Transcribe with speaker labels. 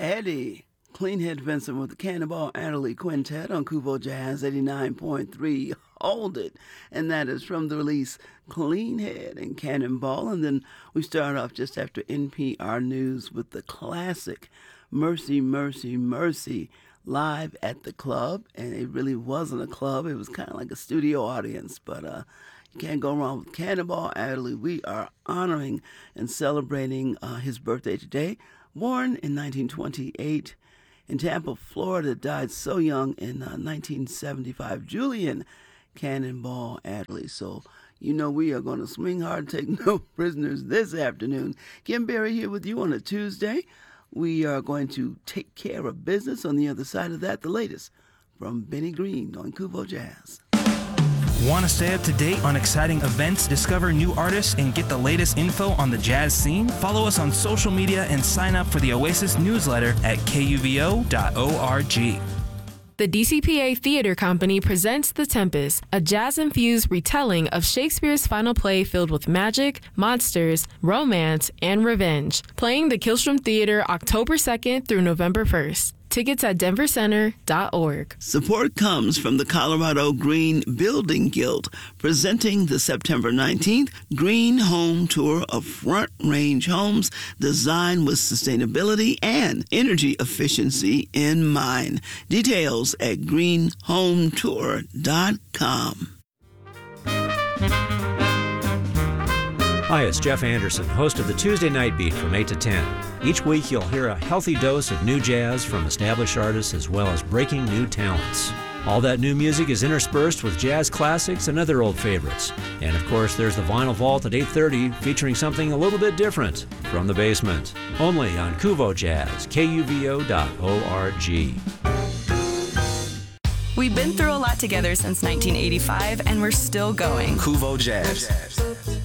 Speaker 1: Eddie. Cleanhead Vincent with the Cannonball Adderley Quintet on Kuvo Jazz 89.3. Hold it. And that is from the release Cleanhead and Cannonball. And then we start off just after NPR News with the classic Mercy, Mercy, Mercy live at the club. And it really wasn't a club. It was kind of like a studio audience. But you can't go wrong with Cannonball Adderley. We are honoring and celebrating his birthday today. Born in 1928. In Tampa, Florida, died so young in 1975. Julian Cannonball Adderley. So, you know we are going to swing hard, take no prisoners this afternoon. Kim Berry here with you on a Tuesday. We are going to take care of business. On the other side of that, the latest from Benny Green on Kuvo Jazz.
Speaker 2: Want to stay up to date on exciting events, discover new artists, and get the latest info on the jazz scene? Follow us on social media and sign up for the Oasis newsletter at kuvo.org.
Speaker 3: The DCPA Theater Company presents The Tempest, a jazz-infused retelling of Shakespeare's final play filled with magic, monsters, romance, and revenge. Playing the Killstrom Theater October 2nd through November 1st. Tickets at denvercenter.org.
Speaker 1: Support comes from the Colorado Green Building Guild, presenting the September 19th Green Home Tour of Front Range homes designed with sustainability and energy efficiency in mind. Details at greenhometour.com.
Speaker 4: Hi, it's Jeff Anderson, host of the Tuesday Night Beat from 8 to 10. Each week you'll hear a healthy dose of new jazz from established artists as well as breaking new talents. All that new music is interspersed with jazz classics and other old favorites. And of course there's the Vinyl Vault at 8:30 featuring something a little bit different from the basement. Only on Kuvo Jazz, kuvo.org.
Speaker 5: We've been through a lot together since 1985 and we're still going.
Speaker 6: Kuvo Jazz.